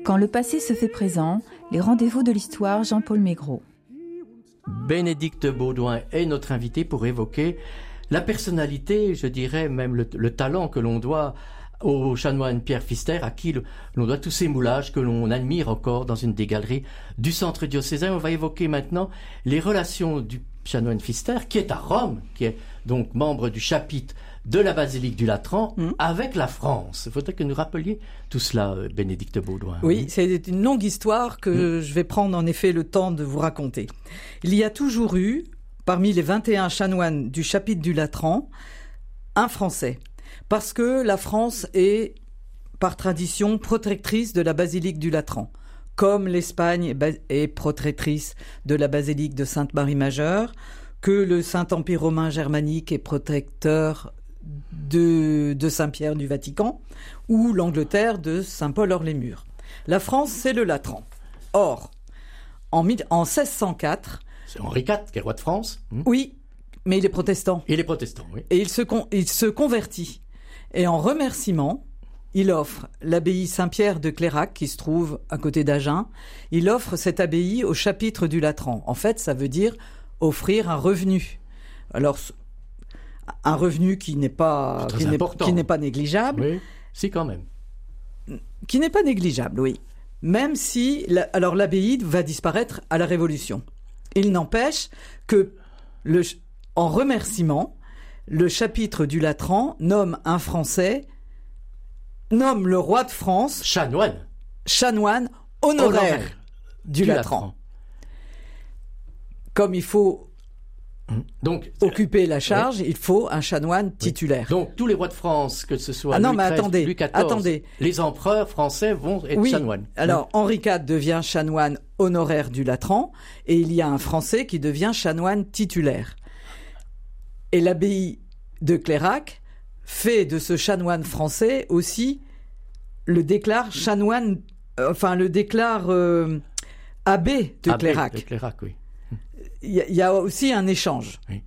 Quand le passé se fait présent, les rendez-vous de l'histoire, Jean-Paul Maigret. Bénédicte Baudouin est notre invitée pour évoquer la personnalité, je dirais même le talent que l'on doit au chanoine Pierre Pfister, à qui l'on doit tous ces moulages que l'on admire encore dans une des galeries du centre diocésain. On va évoquer maintenant les relations du chanoine Pfister, qui est à Rome, qui est donc membre du chapitre de la basilique du Latran, avec la France. Il faudrait que nous rappeliez tout cela, Bénédicte Baudouin. Oui, c'est une longue histoire que je vais prendre en effet le temps de vous raconter. Il y a toujours eu, parmi les 21 chanoines du chapitre du Latran, un Français. Parce que la France est, par tradition, protectrice de la basilique du Latran. Comme l'Espagne est protectrice de la basilique de Sainte-Marie-Majeure, que le Saint-Empire romain germanique est protecteur de Saint-Pierre du Vatican, ou l'Angleterre de Saint-Paul-hors-les-Murs. La France, c'est le Latran. Or, en 1604... C'est Henri IV qui est roi de France. Oui, mais il est protestant. Il est protestant, oui. Et il se convertit. Et en remerciement, il offre l'abbaye Saint-Pierre de Clérac, qui se trouve à côté d'Agen. Il offre cette abbaye au chapitre du Latran. En fait, ça veut dire offrir un revenu. Alors, un revenu qui n'est pas négligeable. Oui, si quand même. Qui n'est pas négligeable, oui. Même si, alors l'abbaye va disparaître à la Révolution. Il n'empêche que, en remerciement, le chapitre du Latran nomme un Français, nomme le roi de France... Chanoine honoraire du Latran. Comme il faut occuper la charge, il faut un chanoine titulaire. Donc tous les rois de France, que ce soit Louis XIII, Louis XIV, les empereurs français vont être chanoines. Alors Henri IV devient chanoine honoraire du Latran, et il y a un Français qui devient chanoine titulaire. Et l'abbaye de Clérac fait de ce chanoine français aussi le déclare chanoine, abbé de Clérac. De Clérac, oui. Il y a aussi un échange. Oui.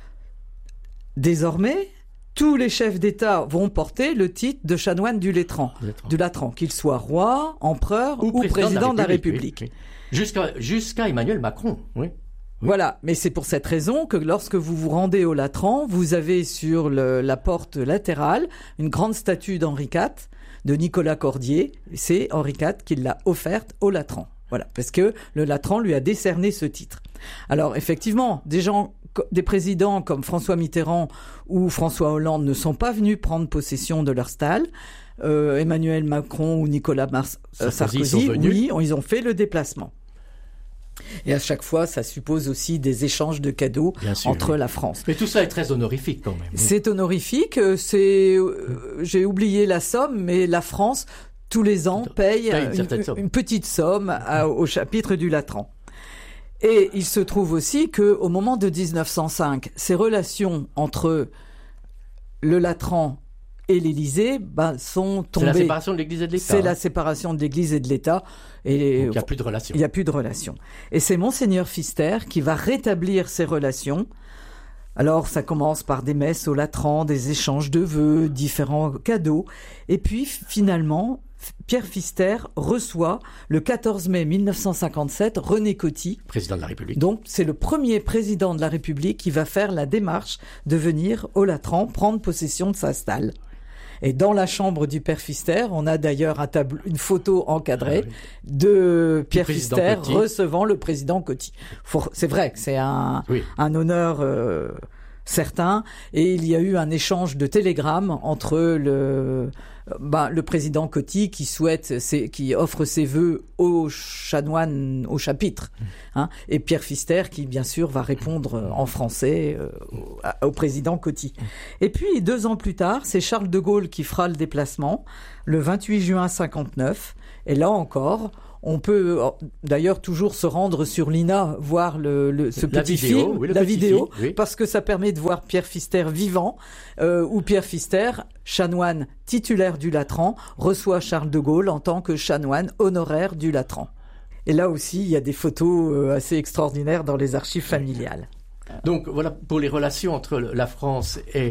Désormais, tous les chefs d'État vont porter le titre de chanoine du Latran, qu'il soit roi, empereur ou président de la République. Oui. Jusqu'à Emmanuel Macron, oui. Voilà, mais c'est pour cette raison que lorsque vous vous rendez au Latran, vous avez sur la porte latérale une grande statue d'Henri IV, de Nicolas Cordier. C'est Henri IV qui l'a offerte au Latran. Voilà, parce que le Latran lui a décerné ce titre. Alors effectivement, des présidents comme François Mitterrand ou François Hollande ne sont pas venus prendre possession de leur stalle. Emmanuel Macron ou Nicolas Sarkozy, oui, ils ont fait le déplacement. Et à chaque fois, ça suppose aussi des échanges de cadeaux entre la France. Mais tout ça est très honorifique quand même. C'est honorifique. J'ai oublié la somme, mais la France, tous les ans, paye une petite somme au chapitre du Latran. Et il se trouve aussi qu'au moment de 1905, ces relations entre le Latran et l'Élysée sont tombées. C'est la séparation de l'Église et de l'État. C'est la séparation de l'Église et de l'État. Et donc il n'y a plus de relations. Il n'y a plus de relations. Et c'est Monseigneur Pfister qui va rétablir ces relations. Alors ça commence par des messes au Latran, des échanges de vœux, différents cadeaux. Et puis finalement, Pierre Pfister reçoit le 14 mai 1957 René Coty, président de la République. Donc c'est le premier président de la République qui va faire la démarche de venir au Latran prendre possession de sa stalle. Et dans la chambre du Père Pfister, on a d'ailleurs une photo encadrée de Pierre Pfister recevant le président Coty. C'est vrai que c'est un honneur certain. Et il y a eu un échange de télégrammes entre le président Coty qui offre ses vœux aux chanoines au chapitre, et Pierre Pfister qui bien sûr va répondre en français au président Coty. Et puis 2 ans plus tard, c'est Charles de Gaulle qui fera le déplacement le 28 juin 59, et là encore on peut d'ailleurs toujours se rendre sur l'INA, voir ce petit film, la vidéo, parce que ça permet de voir Pierre Pfister vivant, où Pierre Pfister, chanoine titulaire du Latran, reçoit Charles de Gaulle en tant que chanoine honoraire du Latran. Et là aussi, il y a des photos assez extraordinaires dans les archives familiales. Donc voilà pour les relations entre la France et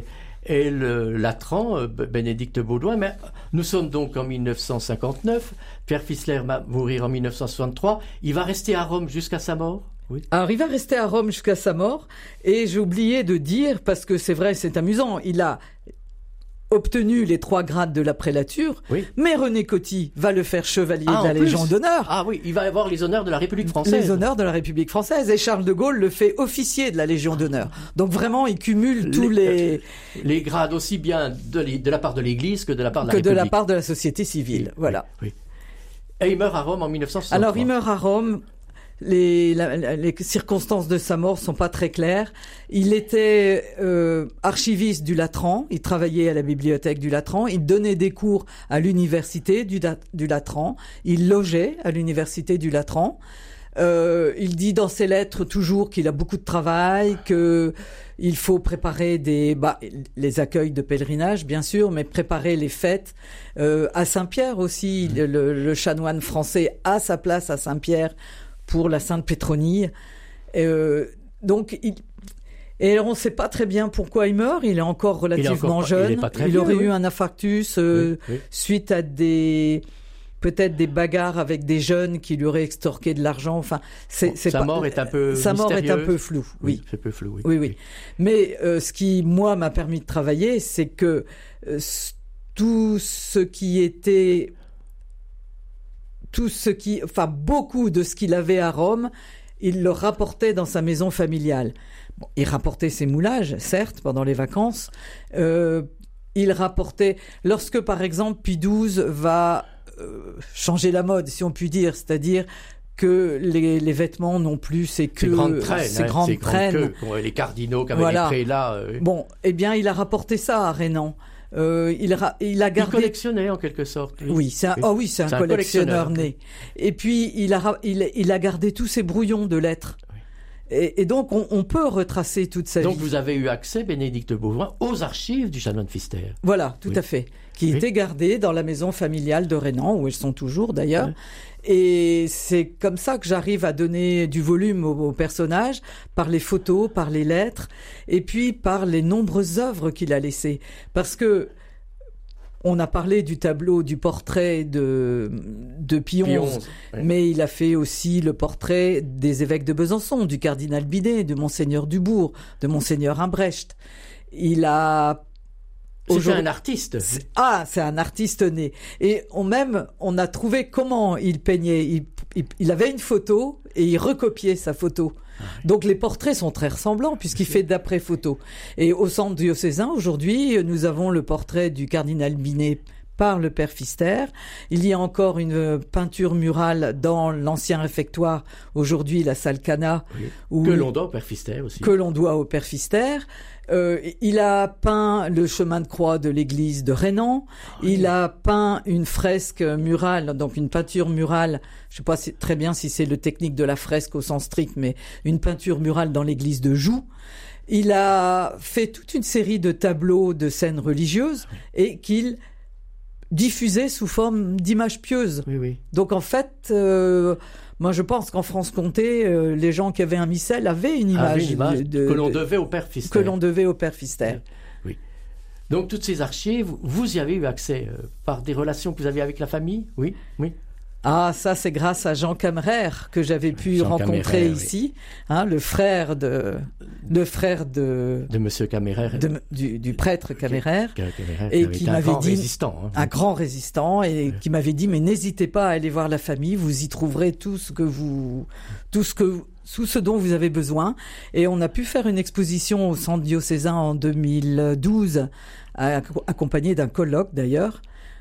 et le Latran, Bénédicte Baudouin. Mais nous sommes donc en 1959. Pierre Fissler va mourir en 1963. Il va rester à Rome jusqu'à sa mort. Oui. Alors, il va rester à Rome jusqu'à sa mort. Et j'ai oublié de dire, parce que c'est vrai, c'est amusant, il a obtenu les 3 grades de la prélature, oui. Mais René Coty va le faire chevalier de la Légion d'honneur. Ah oui, il va avoir les honneurs de la République française. Les honneurs de la République française. Et Charles de Gaulle le fait officier de la Légion d'honneur. Donc vraiment, il cumule tous les grades aussi bien de la part de l'Église que de la part de la République. Que de la part de la société civile. Oui, voilà. Oui. Et il meurt à Rome en 1963. Alors, il meurt à Rome. Les circonstances de sa mort sont pas très claires. Il était archiviste du Latran, il travaillait à la bibliothèque du Latran, il donnait des cours à l'université du Latran, il logeait à l'université du Latran. Il dit dans ses lettres toujours qu'il a beaucoup de travail, que il faut préparer les accueils de pèlerinage, bien sûr, mais préparer les fêtes. À Saint-Pierre aussi, le chanoine français a sa place à Saint-Pierre pour la Sainte Pétronille. Donc, et on ne sait pas très bien pourquoi il meurt. Il est encore relativement jeune. Il aurait eu un infarctus suite à peut-être des bagarres avec des jeunes qui lui auraient extorqué de l'argent. Enfin, sa mort est un peu floue. Oui, c'est un peu flou. Oui. Mais ce qui, moi, m'a permis de travailler, c'est que beaucoup de ce qu'il avait à Rome, il le rapportait dans sa maison familiale. Bon, il rapportait ses moulages, certes, pendant les vacances. Il rapportait, lorsque par exemple Pie XII va changer la mode, si on peut dire, c'est-à-dire que les vêtements n'ont plus ces grandes traînes, les cardinaux qui avaient les prélats. Bon, eh bien, il a rapporté ça à Rénan. Il a gardé. Il collectionnait en quelque sorte. Oui, c'est un collectionneur né. Et puis il a gardé tous ses brouillons de lettres. Et donc on peut retracer toute sa vie. Donc vous avez eu accès, Bénédicte Baudouin, aux archives du chanoine Pfister. Voilà, tout à fait, qui étaient gardées dans la maison familiale de Rénan, où elles sont toujours d'ailleurs. Oui. Et c'est comme ça que j'arrive à donner du volume au personnage, par les photos, par les lettres, et puis par les nombreuses œuvres qu'il a laissées. Parce que on a parlé du tableau, du portrait de Pie XI, mais il a fait aussi le portrait des évêques de Besançon, du cardinal Binet, de Monseigneur Dubourg, de Monseigneur Imbrecht. Il a... C'est un artiste. C'est un artiste né. Et on a trouvé comment il peignait. Il avait une photo et il recopiait sa photo. Donc les portraits sont très ressemblants puisqu'il fait d'après photo. Et au centre diocésain, aujourd'hui, nous avons le portrait du cardinal Binet par le père Pfister. Il y a encore une peinture murale dans l'ancien réfectoire, aujourd'hui la salle Cana. Que l'on doit au père Pfister aussi. Que l'on doit au père Pfister. Il a peint le chemin de croix de l'église de Rénan. Il a peint une fresque murale, donc une peinture murale. Je ne sais pas très bien si c'est le technique de la fresque au sens strict, mais une peinture murale dans l'église de Joux. Il a fait toute une série de tableaux de scènes religieuses et qu'il diffusait sous forme d'images pieuses. Oui. Donc en fait... moi, je pense qu'en Franche-Comté, les gens qui avaient un missel avaient une image que l'on devait au père Pfister. Que l'on devait au père Pfister. Oui. Donc, toutes ces archives, vous y avez eu accès par des relations que vous aviez avec la famille ? Oui. Ah, ça, c'est grâce à Jean Cameraire que j'avais pu rencontrer ici, le frère de Monsieur Cameraire, du prêtre Cameraire, et qui m'avait dit un grand résistant, et qui m'avait dit mais n'hésitez pas à aller voir la famille, vous y trouverez tout ce dont vous avez besoin. Et on a pu faire une exposition au centre diocésain en 2012, accompagné d'un colloque d'ailleurs.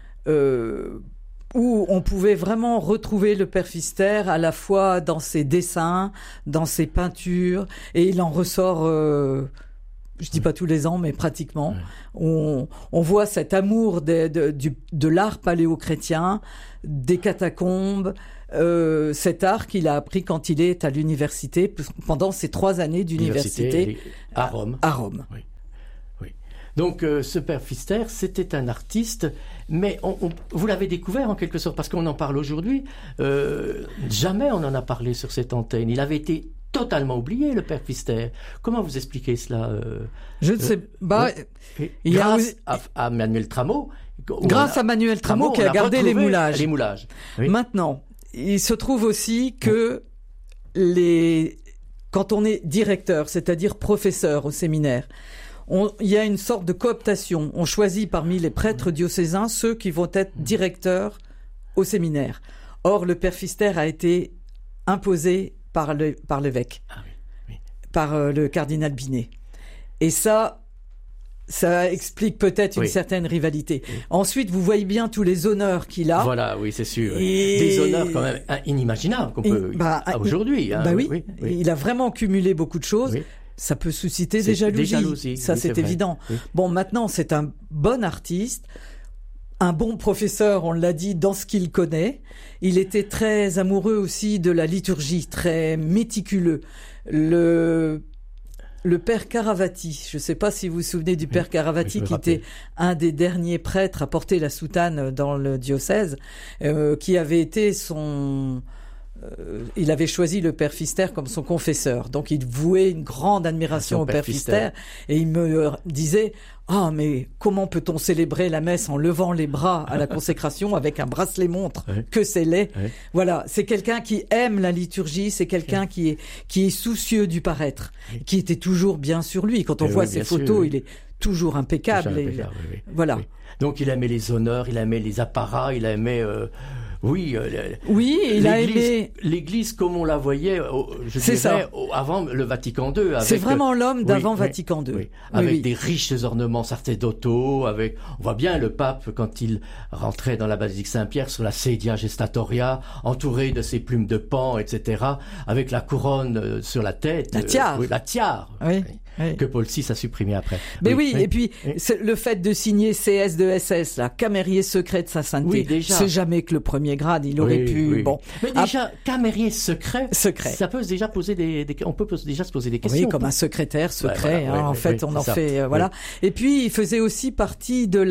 Où on pouvait vraiment retrouver le père Pfister à la fois dans ses dessins, dans ses peintures, et il en ressort, je dis pas tous les ans, mais pratiquement. On voit cet amour de l'art paléo-chrétien, des catacombes, cet art qu'il a appris quand il est à l'université, pendant ses 3 années d'université à Rome. Oui. Donc ce père Pfister, c'était un artiste, mais vous l'avez découvert en quelque sorte, parce qu'on en parle aujourd'hui, jamais on en a parlé sur cette antenne. Il avait été totalement oublié, le père Pfister. Comment vous expliquez cela Je ne sais pas. Grâce à Manuel Trameau. Grâce à Manuel Trameau qui a gardé les moulages. Les moulages. Oui. Maintenant, il se trouve aussi que quand on est directeur, c'est-à-dire professeur au séminaire, il y a une sorte de cooptation. On choisit parmi les prêtres diocésains ceux qui vont être directeurs au séminaire. Or, le père Pfister a été imposé par l'évêque, par le cardinal Binet. Et ça explique peut-être une certaine rivalité. Oui. Ensuite, vous voyez bien tous les honneurs qu'il a. Voilà, oui, c'est sûr. Des honneurs quand même inimaginables qu'on peut aujourd'hui. Oui. Il a vraiment cumulé beaucoup de choses. Oui. Ça peut susciter des jalousies. Ça, c'est évident. Oui. Bon, maintenant, c'est un bon artiste, un bon professeur, on l'a dit, dans ce qu'il connaît. Il était très amoureux aussi de la liturgie, très méticuleux. Le père Caravati, je ne sais pas si vous vous souvenez du père Caravati, qui était un des derniers prêtres à porter la soutane dans le diocèse, qui avait été il avait choisi le père Pfister comme son confesseur. Donc il vouait une grande admiration au père Pfister. Et il me disait « Ah, mais comment peut-on célébrer la messe en levant les bras à la consécration avec un bracelet-montre ? Que c'est laid !» Voilà, c'est quelqu'un qui aime la liturgie, c'est quelqu'un qui est soucieux du paraître, qui était toujours bien sur lui. Quand on voit ses photos, il est toujours impeccable. Voilà. Oui. Donc il aimait les honneurs, il aimait les apparats, il aimait... il a aimé l'Église comme on la voyait, avant le Vatican II. C'est vraiment l'homme d'avant Vatican II. Oui. Avec des riches ornements sacerdotaux, on voit bien le pape quand il rentrait dans la basilique Saint-Pierre sur la sedia gestatoria, entouré de ses plumes de paon, etc., avec la couronne sur la tête. La tiare. La tiare. Oui. Que Paul VI a supprimé après. Mais et puis le fait de signer CS de SS, là, camérier secret de sa sainteté, c'est jamais que le premier grade, il aurait pu... Bon. Mais déjà, camérier secret, ça peut déjà poser on peut déjà se poser des questions. Oui, comme un secrétaire secret, on en fait, voilà. Et puis, il faisait aussi partie de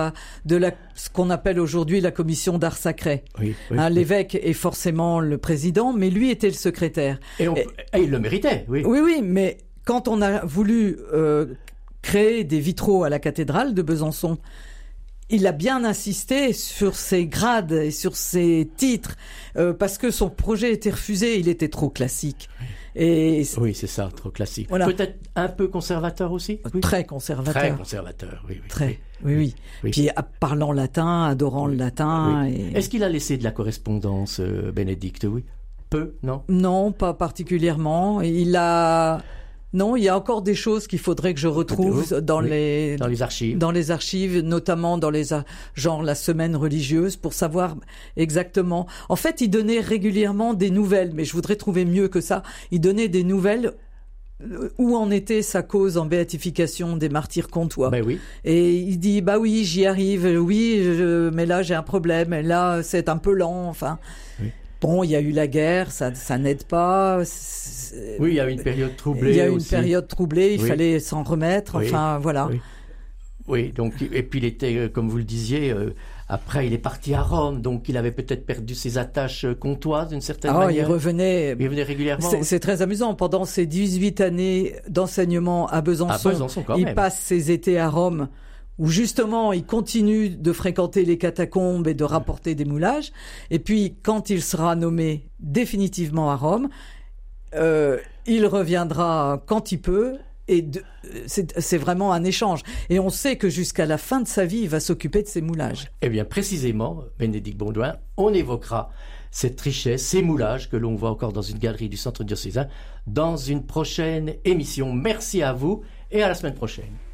ce qu'on appelle aujourd'hui la commission d'art sacré. L'évêque est forcément le président, mais lui était le secrétaire. Et il le méritait, oui. Oui, mais quand on a voulu créer des vitraux à la cathédrale de Besançon, il a bien insisté sur ses grades et sur ses titres, parce que son projet était refusé, il était trop classique. Oui, c'est ça, trop classique. Voilà. Peut-être un peu conservateur aussi. Très conservateur. Très conservateur, oui. Oui. Puis parlant latin, adorant le latin. Oui. Est-ce qu'il a laissé de la correspondance, Bénédicte? Oui. Peu, non? Non, pas particulièrement. Non, il y a encore des choses qu'il faudrait que je retrouve dans les archives. Dans les archives, notamment dans genre la semaine religieuse, pour savoir exactement. En fait, il donnait régulièrement des nouvelles, mais je voudrais trouver mieux que ça. Il donnait des nouvelles où en était sa cause en béatification des martyrs comtois. Et il dit, oui, j'y arrive, mais là j'ai un problème, et là c'est un peu lent, enfin... Oui. Bon, il y a eu la guerre, ça n'aide pas. Oui, il y a eu une période troublée. Il fallait s'en remettre. Enfin, voilà. Oui, donc, et puis il était, comme vous le disiez, après il est parti à Rome, donc il avait peut-être perdu ses attaches comtoises d'une certaine manière. Il revenait régulièrement. C'est très amusant. Pendant ses 18 années d'enseignement à Besançon il passe ses étés à Rome, où justement il continue de fréquenter les catacombes et de rapporter des moulages. Et puis quand il sera nommé définitivement à Rome, il reviendra quand il peut. Et c'est vraiment un échange. Et on sait que jusqu'à la fin de sa vie, il va s'occuper de ces moulages. Eh bien, précisément, Bénédicte Baudouin, on évoquera cette richesse, ces moulages que l'on voit encore dans une galerie du Centre diocésain dans une prochaine émission. Merci à vous et à la semaine prochaine.